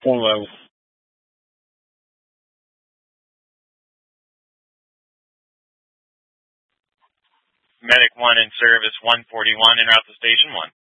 One level. Medic 1 in service 141 en route to station 1.